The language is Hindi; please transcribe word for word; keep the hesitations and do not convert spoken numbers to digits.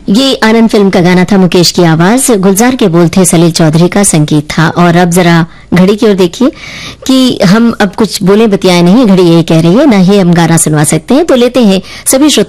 ये आनंद फिल्म का गाना था, मुकेश की आवाज, गुलजार के बोल थे, सलील चौधरी का संगीत था। और अब जरा घड़ी की ओर देखिए कि हम अब कुछ बोले बतियाए नहीं, घड़ी यही कह रही है, ना ही हम गाना सुनवा सकते हैं। तो लेते हैं सभी श्रोता